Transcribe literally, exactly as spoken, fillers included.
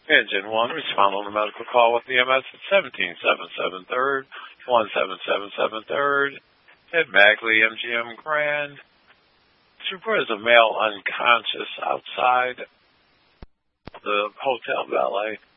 Engine one, respond on the medical call with E M S at seventeen seven seven third, one seven seven seven third, at Magley M G M Grand. This report is a male unconscious outside the hotel valet.